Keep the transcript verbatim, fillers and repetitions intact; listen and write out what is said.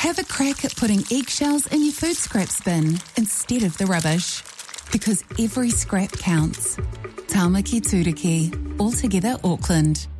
Have a crack at putting eggshells in your food scraps bin instead of the rubbish. Because every scrap counts. Tāmaki Tūriki, Altogether Auckland.